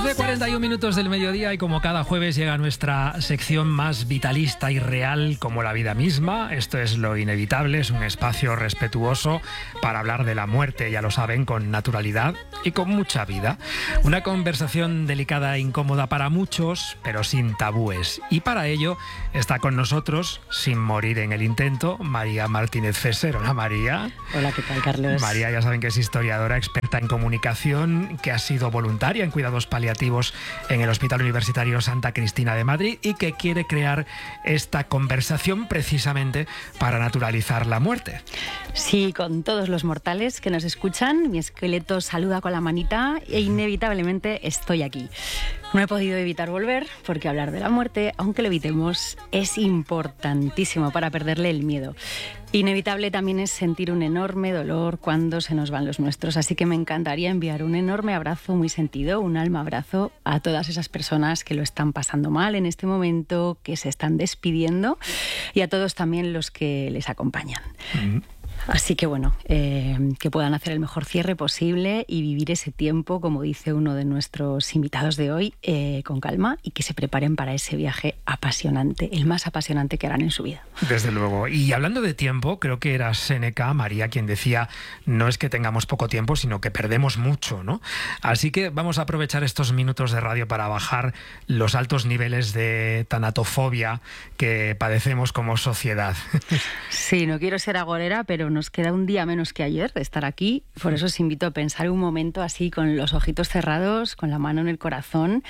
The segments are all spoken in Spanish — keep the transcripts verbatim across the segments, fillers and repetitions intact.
doce cuarenta y un minutos del mediodía y como cada jueves llega nuestra sección más vitalista y real como la vida misma. Esto es Lo Inevitable, es un espacio respetuoso para hablar de la muerte, ya lo saben, con naturalidad y con mucha vida. Una conversación delicada e incómoda para muchos, pero sin tabúes. Y para ello está con nosotros, sin morir en el intento, María Martínez Fesser. Hola, María. Hola, ¿qué tal, Carlos? María, ya saben que es historiadora, experta en comunicación, que ha sido voluntaria en cuidados paliativos en el Hospital Universitario Santa Cristina de Madrid y que quiere crear esta conversación precisamente para naturalizar la muerte. Sí, con todos los mortales que nos escuchan, mi esqueleto saluda con la manita e inevitablemente estoy aquí. No he podido evitar volver porque hablar de la muerte, aunque lo evitemos, es importantísimo para perderle el miedo. Inevitable también es sentir un enorme dolor cuando se nos van los nuestros, así que me encantaría enviar un enorme abrazo muy sentido, un alma abrazo a todas esas personas que lo están pasando mal en este momento, que se están despidiendo y a todos también los que les acompañan. Mm-hmm. Así que bueno, eh, que puedan hacer el mejor cierre posible y vivir ese tiempo, como dice uno de nuestros invitados de hoy, eh, con calma y que se preparen para ese viaje apasionante, el más apasionante que harán en su vida. Desde luego. Y hablando de tiempo, creo que era Séneca, María, quien decía, no es que tengamos poco tiempo, sino que perdemos mucho, ¿no? Así que vamos a aprovechar estos minutos de radio para bajar los altos niveles de tanatofobia que padecemos como sociedad. Sí, no quiero ser agorera, pero nos queda un día menos que ayer de estar aquí. Por eso os invito a pensar un momento así con los ojitos cerrados, con la mano en el corazón,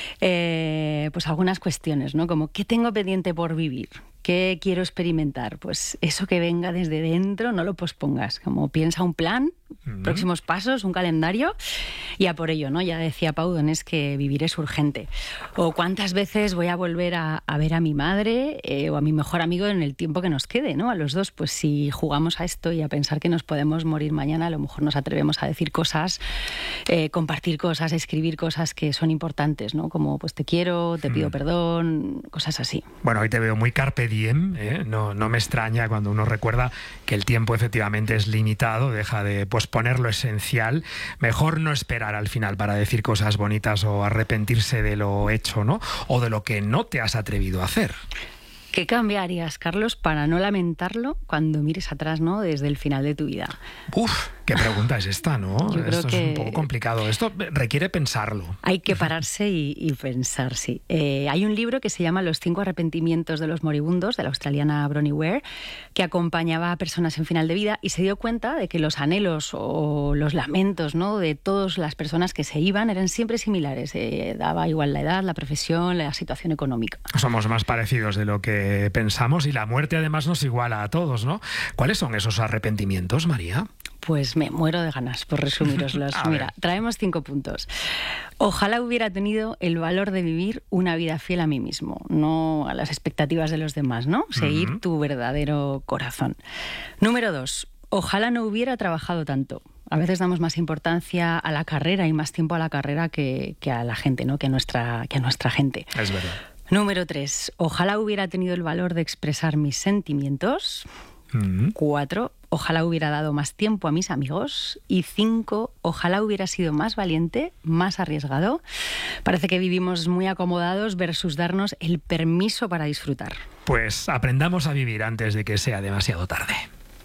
eh, pues algunas cuestiones, ¿no? Como, ¿qué tengo pendiente por vivir? ¿Qué quiero experimentar? Pues eso que venga desde dentro, no lo pospongas. Como piensa un plan, uh-huh. próximos pasos, un calendario y a por ello, ¿no? Ya decía Pau Donés que vivir es urgente. O cuántas veces voy a volver a, a ver a mi madre eh, o a mi mejor amigo en el tiempo que nos quede, ¿no? A los dos, pues si jugamos a esto y a pensar que nos podemos morir mañana, a lo mejor nos atrevemos a decir cosas, eh, compartir cosas, escribir cosas que son importantes, ¿no? Como pues te quiero, te pido uh-huh. perdón, cosas así. Bueno, hoy te veo muy carpe diem. ¿Eh? No, no me extraña cuando uno recuerda que el tiempo efectivamente es limitado, deja de posponer lo esencial. Mejor no esperar al final para decir cosas bonitas o arrepentirse de lo hecho, ¿no? O de lo que no te has atrevido a hacer. ¿Qué cambiarías, Carlos, para no lamentarlo cuando mires atrás, ¿no? Desde el final de tu vida? Uf, qué pregunta es esta, ¿no? Yo creo Esto que es un poco complicado. Esto requiere pensarlo. Hay que pararse y, y pensar, sí. Eh, hay un libro que se llama Los cinco arrepentimientos de los moribundos, de la australiana Bronnie Ware, que acompañaba a personas en final de vida y se dio cuenta de que los anhelos o los lamentos, ¿no? de todas las personas que se iban eran siempre similares. Eh, daba igual la edad, la profesión, la situación económica. Somos más parecidos de lo que pensamos y la muerte además nos iguala a todos, ¿no? ¿Cuáles son esos arrepentimientos, María? Pues me muero de ganas por resumiroslos. Mira, traemos cinco puntos. Ojalá hubiera tenido el valor de vivir una vida fiel a mí mismo, no a las expectativas de los demás, ¿no? Seguir uh-huh. tu verdadero corazón. Número dos. Ojalá no hubiera trabajado tanto. A veces damos más importancia a la carrera y más tiempo a la carrera que, que a la gente, ¿no? Que a nuestra, que a nuestra gente. Es verdad. Número tres. Ojalá hubiera tenido el valor de expresar mis sentimientos. Mm. Cuatro. Ojalá hubiera dado más tiempo a mis amigos. Y cinco. Ojalá hubiera sido más valiente, más arriesgado. Parece que vivimos muy acomodados versus darnos el permiso para disfrutar. Pues aprendamos a vivir antes de que sea demasiado tarde.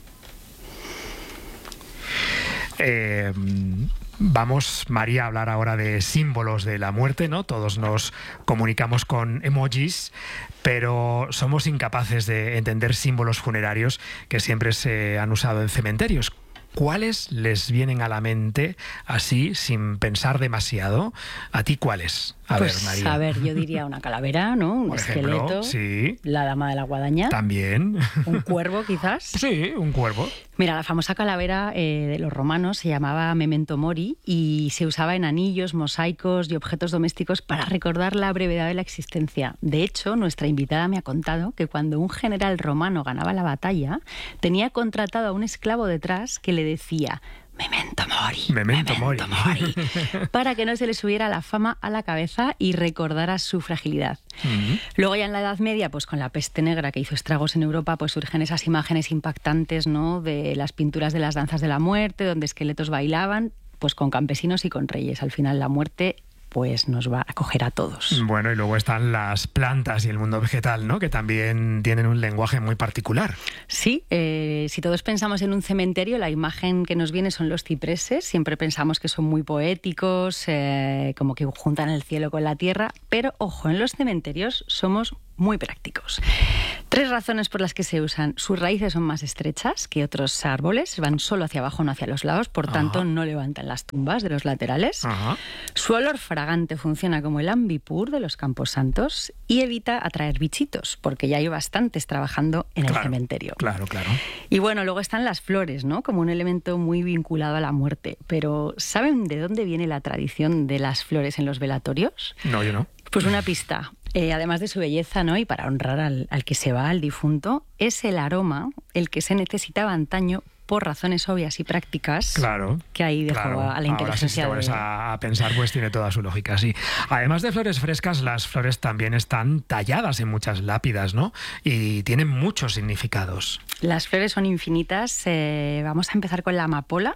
Eh... Vamos, María, a hablar ahora de símbolos de la muerte, ¿no? Todos nos comunicamos con emojis, pero somos incapaces de entender símbolos funerarios que siempre se han usado en cementerios. ¿Cuáles les vienen a la mente así, sin pensar demasiado? ¿A ti cuáles? A pues, ver, María. A ver, yo diría una calavera, ¿no? Un Por esqueleto. Ejemplo, sí. La dama de la guadaña. También. Un cuervo, quizás. Sí, un cuervo. Mira, la famosa calavera eh, de los romanos se llamaba Memento Mori y se usaba en anillos, mosaicos y objetos domésticos para recordar la brevedad de la existencia. De hecho, nuestra invitada me ha contado que cuando un general romano ganaba la batalla, tenía contratado a un esclavo detrás que le decía: Memento mori, memento, memento mori, mori para que no se le subiera la fama a la cabeza y recordara su fragilidad. Uh-huh. Luego ya en la Edad Media, pues con la peste negra que hizo estragos en Europa, pues surgen esas imágenes impactantes, ¿no? De las pinturas de las danzas de la muerte, donde esqueletos bailaban, pues con campesinos y con reyes. Al final la muerte pues nos va a acoger a todos. Bueno, y luego están las plantas y el mundo vegetal, ¿no? Que también tienen un lenguaje muy particular. Sí, eh, si todos pensamos en un cementerio, la imagen que nos viene son los cipreses. Siempre pensamos que son muy poéticos, eh, como que juntan el cielo con la tierra. Pero, ojo, en los cementerios somos muy prácticos. Tres razones por las que se usan. Sus raíces son más estrechas que otros árboles, van solo hacia abajo, no hacia los lados, por Ajá. tanto no levantan las tumbas de los laterales. Ajá. Su olor fragante funciona como el ambipur de los campos santos y evita atraer bichitos, porque ya hay bastantes trabajando en Claro, el cementerio. Claro, claro. Y bueno, luego están las flores, ¿no? Como un elemento muy vinculado a la muerte. Pero ¿saben de dónde viene la tradición de las flores en los velatorios? No, yo no. Pues una pista. Eh, además de su belleza, ¿no? Y para honrar al, al que se va, al difunto, es el aroma el que se necesitaba antaño por razones obvias y prácticas. Claro. Que ahí dejó claro. a la inteligencia. Ahora sí, si te pones a, a pensar, pues tiene toda su lógica, sí. Además de flores frescas, las flores también están talladas en muchas lápidas, ¿no? Y tienen muchos significados. Las flores son infinitas. Eh, vamos a empezar con la amapola.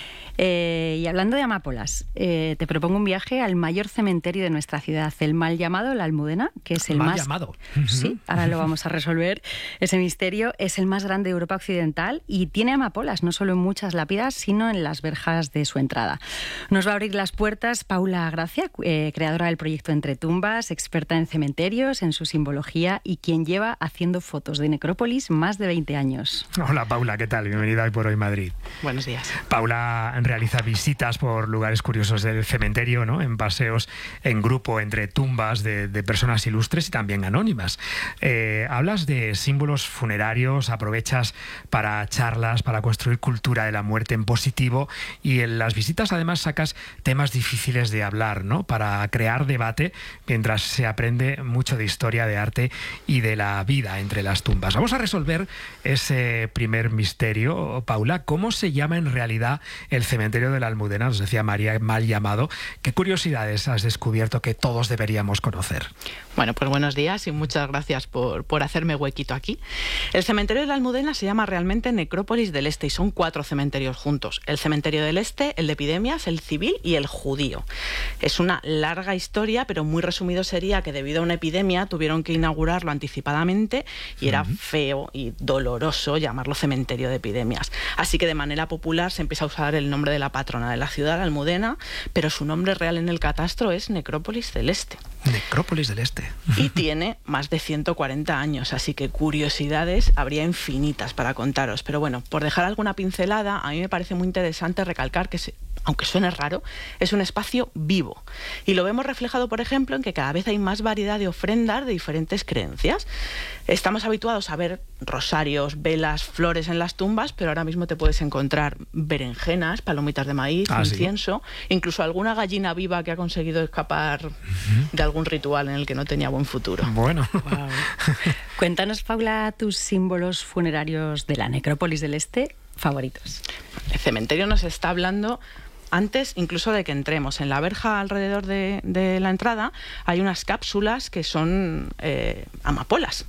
Eh, y hablando de amapolas, eh, te propongo un viaje al mayor cementerio de nuestra ciudad, el mal llamado La Almudena, que es el mal más... llamado. Sí, ahora lo vamos a resolver. Ese misterio es el más grande de Europa Occidental y tiene amapolas, no solo en muchas lápidas, sino en las verjas de su entrada. Nos va a abrir las puertas Paula Gracia, eh, creadora del proyecto Entre Tumbas, experta en cementerios, en su simbología y quien lleva haciendo fotos de necrópolis más de veinte años. Hola Paula, ¿qué tal? Bienvenida a Hoy por Hoy Madrid. Buenos días. Paula realiza visitas por lugares curiosos del cementerio, ¿no? En paseos en grupo entre tumbas de, de personas ilustres y también anónimas. Eh, hablas de símbolos funerarios, aprovechas para charlas, para construir cultura de la muerte en positivo y en las visitas además sacas temas difíciles de hablar, ¿no? Para crear debate mientras se aprende mucho de historia, de arte y de la vida entre las tumbas. Vamos a resolver ese primer misterio, Paula. ¿Cómo se llama en realidad el cementerio de la Almudena? Nos decía María, mal llamado. ¿Qué curiosidades has descubierto que todos deberíamos conocer? Bueno, pues buenos días y muchas gracias por, por hacerme huequito aquí. El cementerio de la Almudena se llama realmente Necrópolis del Este y son cuatro cementerios juntos. El cementerio del Este, el de epidemias, el civil y el judío. Es una larga historia, pero muy resumido sería que debido a una epidemia tuvieron que inaugurarlo anticipadamente y era uh-huh. feo y doloroso llamarlo cementerio de epidemias. Así que de manera popular se empieza a usar el nombre de la patrona de la ciudad, la Almudena, pero su nombre real en el catastro es Necrópolis del Este. Necrópolis del Este. Y tiene más de ciento cuarenta años, así que curiosidades habría infinitas para contaros. Pero bueno, por dejar alguna pincelada, a mí me parece muy interesante recalcar que, se, aunque suene raro, es un espacio vivo. Y lo vemos reflejado, por ejemplo, en que cada vez hay más variedad de ofrendas de diferentes creencias. Estamos habituados a ver rosarios, velas, flores en las tumbas, pero ahora mismo te puedes encontrar berenjenas, palomitas de maíz, ah, incienso, ¿sí? Incluso alguna gallina viva que ha conseguido escapar uh-huh. de algún ritual en el que no tenía buen futuro. Bueno. Wow. Cuéntanos, Paula, tus símbolos funerarios de la Necrópolis del Este favoritos. El cementerio nos está hablando antes incluso de que entremos. En la verja alrededor de, de la entrada hay unas cápsulas que son eh, amapolas.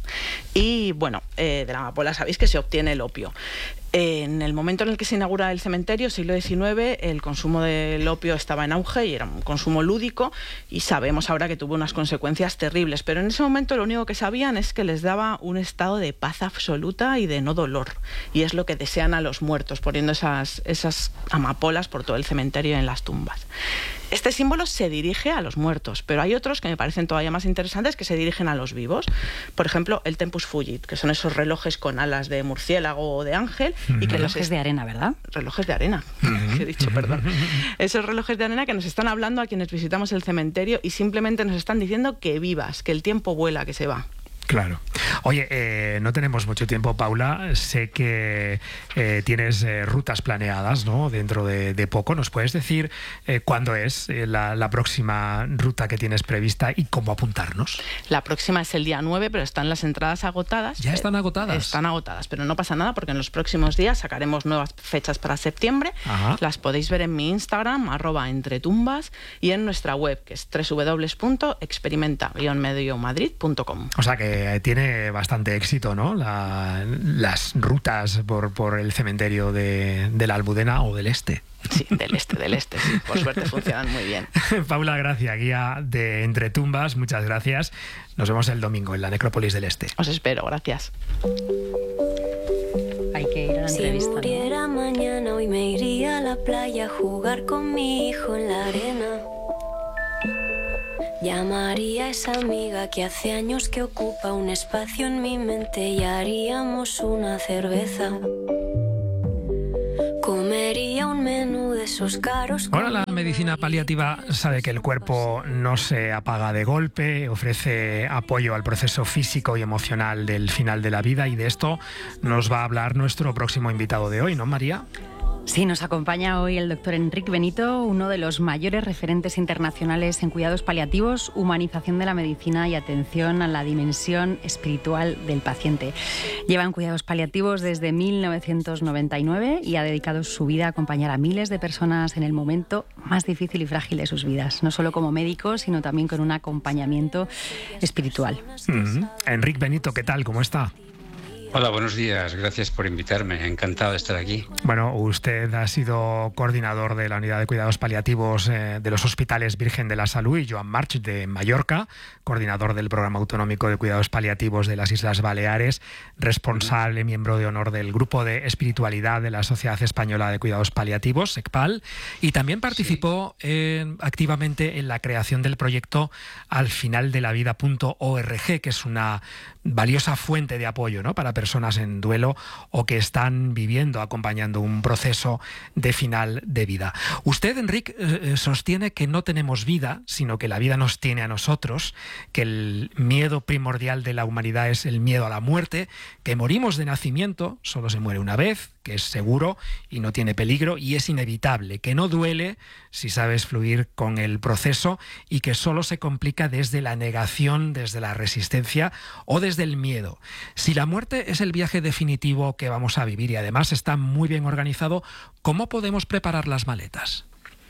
Y bueno, eh, de la amapola sabéis que se obtiene el opio. En el momento en el que se inaugura el cementerio, siglo diecinueve, el consumo del opio estaba en auge y era un consumo lúdico y sabemos ahora que tuvo unas consecuencias terribles, pero en ese momento lo único que sabían es que les daba un estado de paz absoluta y de no dolor, y es lo que desean a los muertos, poniendo esas, esas amapolas por todo el cementerio y en las tumbas. Este símbolo se dirige a los muertos, pero hay otros que me parecen todavía más interesantes que se dirigen a los vivos. Por ejemplo, el Tempus Fugit, que son esos relojes con alas de murciélago o de ángel. Uh-huh. Y que relojes los... de arena, ¿verdad? Relojes de arena, uh-huh. he dicho, perdón. Esos relojes de arena que nos están hablando a quienes visitamos el cementerio y simplemente nos están diciendo que vivas, que el tiempo vuela, que se va. Claro. Oye, eh, no tenemos mucho tiempo, Paula. Sé que eh, tienes eh, rutas planeadas, ¿no? Dentro de, de poco. ¿Nos puedes decir eh, cuándo es eh, la, la próxima ruta que tienes prevista y cómo apuntarnos? La próxima es el día nueve, pero están las entradas agotadas. ¿Ya están agotadas? Están agotadas, pero no pasa nada porque en los próximos días sacaremos nuevas fechas para septiembre. Ajá. Las podéis ver en mi Instagram, arroba entretumbas, y en nuestra web, que es doble u doble u doble u punto experimenta guion medio madrid punto com. O sea que eh, tiene bastante éxito, ¿no? La, las rutas por, por el cementerio de, de la Almudena o del Este. Sí, del Este, del Este, sí. Por suerte funcionan muy bien. Paula Gracia, guía de Entre Tumbas, muchas gracias. Nos vemos el domingo en la Necrópolis del Este. Os espero, gracias. Hay que ir a la entrevista, Si muriera ¿no? mañana, hoy me iría a la playa a jugar con mi hijo en la arena. Llamaría a esa amiga que hace años que ocupa un espacio en mi mente y haríamos una cerveza. Comería un menú de esos caros. Ahora la medicina paliativa sabe que el cuerpo no se apaga de golpe, ofrece apoyo al proceso físico y emocional del final de la vida, y de esto nos va a hablar nuestro próximo invitado de hoy, ¿no, María? Sí, nos acompaña hoy el doctor Enric Benito, uno de los mayores referentes internacionales en cuidados paliativos, humanización de la medicina y atención a la dimensión espiritual del paciente. Lleva en cuidados paliativos desde mil novecientos noventa y nueve y ha dedicado su vida a acompañar a miles de personas en el momento más difícil y frágil de sus vidas, no solo como médico, sino también con un acompañamiento espiritual. Mm-hmm. Enric Benito, ¿qué tal? ¿Cómo está? Hola, buenos días. Gracias por invitarme. Encantado de estar aquí. Bueno, usted ha sido coordinador de la Unidad de Cuidados Paliativos eh, de los Hospitales Virgen de la Salud, y Joan March de Mallorca, coordinador del Programa Autonómico de Cuidados Paliativos de las Islas Baleares, responsable, miembro de honor del Grupo de Espiritualidad de la Sociedad Española de Cuidados Paliativos, SECPAL, y también participó sí. eh, activamente en la creación del proyecto al final de la vida punto org, que es una valiosa fuente de apoyo, ¿no?, para personas en duelo o que están viviendo, acompañando un proceso de final de vida. Usted, Enric, eh, sostiene que no tenemos vida, sino que la vida nos tiene a nosotros, que el miedo primordial de la humanidad es el miedo a la muerte, que morimos de nacimiento, solo se muere una vez, que es seguro y no tiene peligro y es inevitable, que no duele si sabes fluir con el proceso y que solo se complica desde la negación, desde la resistencia o desde el miedo. Si la muerte es el viaje definitivo que vamos a vivir y además está muy bien organizado, ¿cómo podemos preparar las maletas?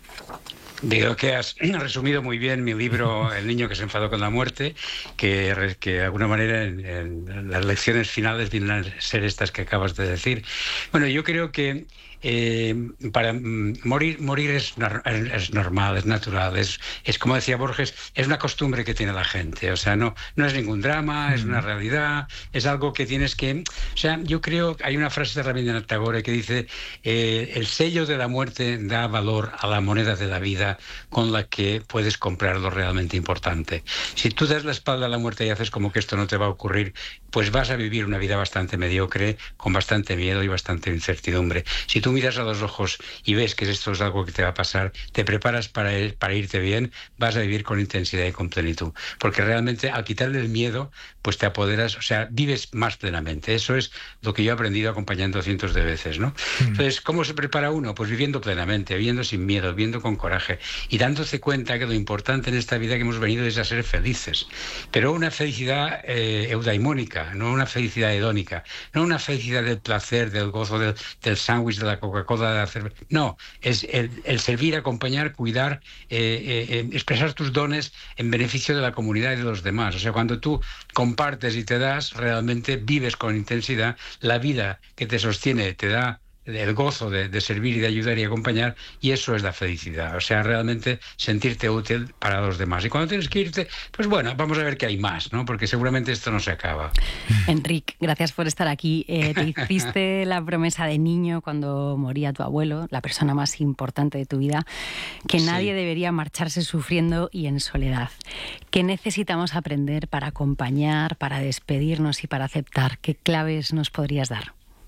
Digo que has resumido muy bien mi libro El niño que se enfadó con la muerte, que, que de alguna manera en, en las lecciones finales vienen a ser estas que acabas de decir. Bueno, yo creo que Eh, para mm, morir morir es, es normal, es natural, es, es como decía Borges, es una costumbre que tiene la gente, o sea, no, no es ningún drama, mm. es una realidad, es algo que tienes que... O sea, yo creo que hay una frase de Rabindranath Tagore que dice eh, el sello de la muerte da valor a la moneda de la vida con la que puedes comprar lo realmente importante. Si tú das la espalda a la muerte y haces como que esto no te va a ocurrir, pues vas a vivir una vida bastante mediocre, con bastante miedo y bastante incertidumbre. Si tú miras a los ojos y ves que esto es algo que te va a pasar, te preparas para, ir, para irte bien, vas a vivir con intensidad y con plenitud. Porque realmente al quitarle el miedo, pues te apoderas, o sea, vives más plenamente. Eso es lo que yo he aprendido acompañando cientos de veces, ¿no? Mm. Entonces, ¿cómo se prepara uno? Pues viviendo plenamente, viviendo sin miedo, viviendo con coraje y dándose cuenta que lo importante en esta vida que hemos venido es a ser felices. Pero una felicidad eh, eudaimónica, no una felicidad hedónica, no una felicidad del placer, del gozo, del, del sándwich, de la Coca-Cola, de la cerveza. No, es el, el servir, acompañar, cuidar, eh, eh, expresar tus dones en beneficio de la comunidad y de los demás. O sea, cuando tú compartes y te das, realmente vives con intensidad, la vida que te sostiene te da el gozo de, de servir y de ayudar y acompañar, y eso es la felicidad, o sea, realmente sentirte útil para los demás. Y cuando tienes que irte, pues bueno, vamos a ver qué hay más, ¿no? Porque seguramente esto no se acaba. Enric, gracias por estar aquí. Eh, te hiciste la promesa de niño cuando moría tu abuelo, la persona más importante de tu vida, que sí. Nadie debería marcharse sufriendo y en soledad. ¿Qué necesitamos aprender para acompañar, para despedirnos y para aceptar? ¿Qué claves nos podrías dar?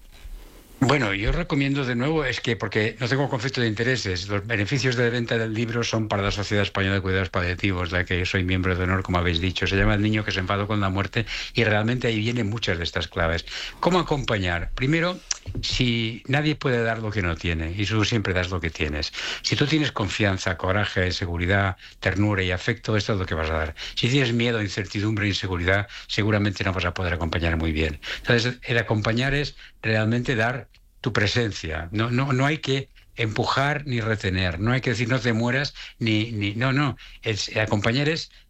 Bueno, yo recomiendo de nuevo, es que porque no tengo conflicto de intereses, los beneficios de la venta del libro son para la Sociedad Española de Cuidados Paliativos, de la que soy miembro de honor, como habéis dicho. Se llama El niño que se enfadó con la muerte y realmente ahí vienen muchas de estas claves. ¿Cómo acompañar? Primero, si nadie puede dar lo que no tiene y tú siempre das lo que tienes. Si tú tienes confianza, coraje, seguridad, ternura y afecto, esto es lo que vas a dar. Si tienes miedo, incertidumbre, inseguridad, seguramente no vas a poder acompañar muy bien. Entonces, el acompañar es realmente dar tu presencia. No, no, no hay que empujar ni retener, no hay que decir no te mueras ni, ni no, no, es, acompañar es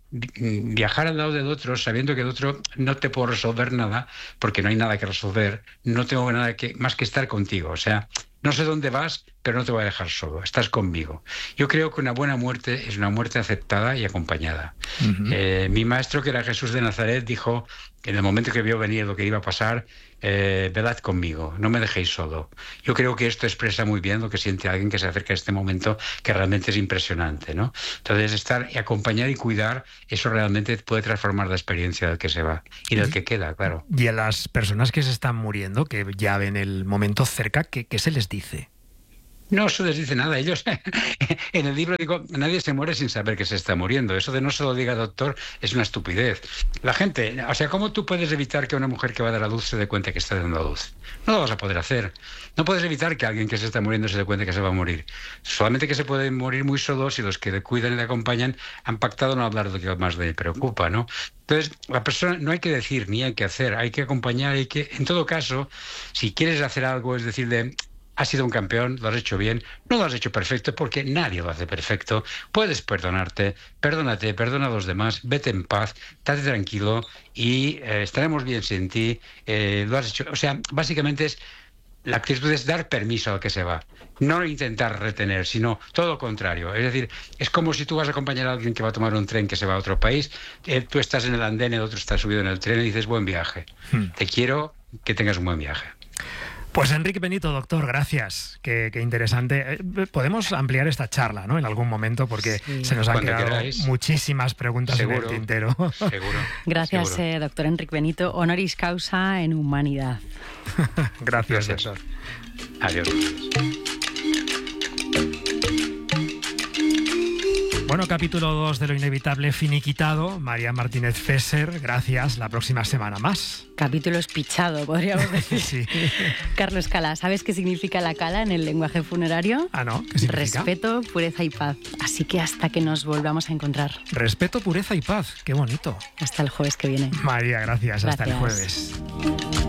viajar al lado del otro sabiendo que el otro no te puedo resolver nada, porque no hay nada que resolver, no tengo nada que, más que estar contigo. O sea, no sé dónde vas, pero no te voy a dejar solo, estás conmigo. Yo creo que una buena muerte es una muerte aceptada y acompañada. Uh-huh. Eh, mi maestro, que era Jesús de Nazaret, dijo, en el momento que vio venir lo que iba a pasar, eh, velad conmigo, no me dejéis solo. Yo creo que esto expresa muy bien lo que siente alguien que se acerca a este momento, que realmente es impresionante, ¿no? Entonces, estar y acompañar y cuidar, eso realmente puede transformar la experiencia del que se va y del que queda, claro. Y a las personas que se están muriendo, que ya ven el momento cerca, ¿qué, qué se les dice? No se les dice nada. Ellos, en el libro digo, nadie se muere sin saber que se está muriendo. Eso de no se lo diga doctor es una estupidez. La gente, o sea, ¿cómo tú puedes evitar que una mujer que va a dar a luz se dé cuenta que está dando a luz? No lo vas a poder hacer. No puedes evitar que alguien que se está muriendo se dé cuenta que se va a morir. Solamente que se puede morir muy solo si los que le cuidan y le acompañan han pactado no hablar de lo que más le preocupa, ¿no? Entonces, la persona no hay que decir ni hay que hacer, hay que acompañar, hay que, en todo caso, si quieres hacer algo, es decirle, has sido un campeón, lo has hecho bien, no lo has hecho perfecto porque nadie lo hace perfecto, puedes perdonarte, perdónate, perdona a los demás, vete en paz, estate tranquilo y eh, estaremos bien sin ti, eh, lo has hecho, o sea, básicamente es, la actitud es dar permiso al que se va, no intentar retener, sino todo lo contrario, es decir, es como si tú vas a acompañar a alguien que va a tomar un tren que se va a otro país, eh, tú estás en el andén, el otro está subido en el tren y dices, buen viaje, hmm. te quiero, que tengas un buen viaje. Pues Enric Benito, doctor, gracias. Qué, qué interesante. Podemos ampliar esta charla, ¿no? En algún momento, porque sí. se nos han Cuando quedado queráis. muchísimas preguntas Seguro. en el tintero. Seguro. Gracias, Seguro. Eh, doctor Enric Benito. Honoris causa en humanidad. Gracias, Gracias, doctor. Adiós. Bueno, capítulo dos de Lo Inevitable finiquitado. María Martínez Fesser, gracias. La próxima semana más. Capítulo espichado, podríamos decir. Sí. Carlos Cala, ¿sabes qué significa la cala en el lenguaje funerario? Ah, ¿no? ¿Qué significa? Respeto, pureza y paz. Así que hasta que nos volvamos a encontrar. Respeto, pureza y paz. Qué bonito. Hasta el jueves que viene. María, gracias. gracias. Hasta el jueves.